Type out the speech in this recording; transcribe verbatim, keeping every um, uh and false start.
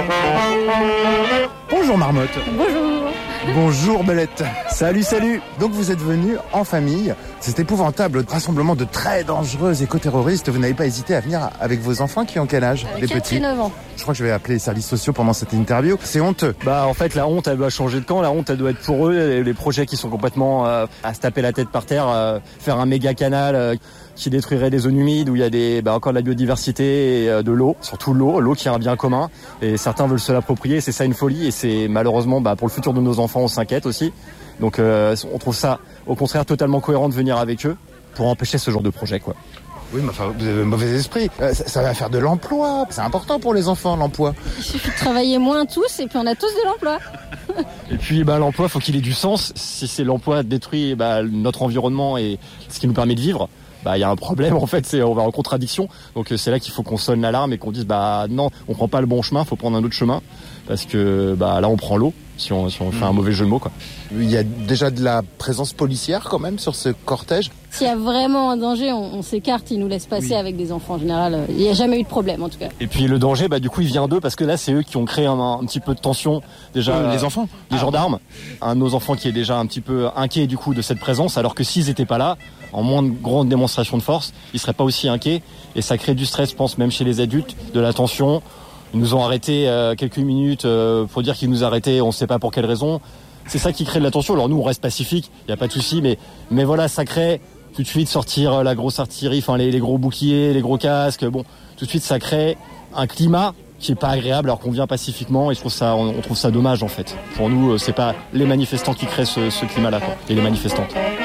Bonjour Marmotte. Bonjour. Bonjour Belette. Salut, salut. Donc vous êtes venus en famille. C'est épouvantable, rassemblement de très dangereux éco-terroristes. Vous n'avez pas hésité à venir avec vos enfants qui ont quel âge? Avec Les quatre petits. et neuf ans. Je crois que je vais appeler les services sociaux pendant cette interview. C'est honteux. Bah en fait la honte elle doit changer de camp, la honte elle doit être pour eux, les projets qui sont complètement euh, à se taper la tête par terre, euh, faire un méga canal euh, qui détruirait des zones humides où il y a des, bah, encore de la biodiversité et euh, de l'eau, surtout l'eau, l'eau qui est un bien commun et certains veulent se l'approprier, c'est ça une folie et c'est malheureusement bah, pour le futur de nos enfants on s'inquiète aussi. Donc euh, on trouve ça au contraire totalement cohérent de venir avec eux pour empêcher ce genre de projet quoi. Oui, mais enfin, vous avez un mauvais esprit. Euh, ça, ça va faire de l'emploi. C'est important pour les enfants, l'emploi. Il suffit de travailler moins tous et puis on a tous de l'emploi. Et puis bah, l'emploi, faut qu'il ait du sens. Si c'est l'emploi détruit bah, notre environnement et ce qui nous permet de vivre, bah il y a un problème en fait, c'est on va en contradiction. Donc c'est là qu'il faut qu'on sonne l'alarme et qu'on dise bah non, on prend pas le bon chemin, faut prendre un autre chemin parce que bah là on prend l'eau si on si on fait un mauvais jeu de mots quoi. Il y a déjà de la présence policière quand même sur ce cortège. S'il y a vraiment un danger, on, on s'écarte, ils nous laissent passer oui. Avec des enfants en général. Il n'y a jamais eu de problème en tout cas. Et puis le danger, bah du coup il vient d'eux parce que là c'est eux qui ont créé un, un petit peu de tension déjà. Euh, les enfants, les ah. gendarmes, un de nos enfants qui est déjà un petit peu inquiet du coup de cette présence, alors que s'ils étaient pas là, en moins de grandes démonstrations de force, ils seraient pas aussi inquiets et ça crée du stress, je pense même chez les adultes, de la tension. Ils nous ont arrêtés euh, quelques minutes euh, pour dire qu'ils nous arrêtaient, on ne sait pas pour quelle raison. C'est ça qui crée de la tension. Alors nous on reste pacifique, il y a pas de souci, mais mais voilà ça crée tout de suite sortir la grosse artillerie, enfin les, les gros boucliers, les gros casques. Bon, tout de suite ça crée un climat qui est pas agréable alors qu'on vient pacifiquement et je trouve ça, on, on trouve ça dommage en fait. Pour nous c'est pas les manifestants qui créent ce, ce climat-là quoi, et les manifestantes.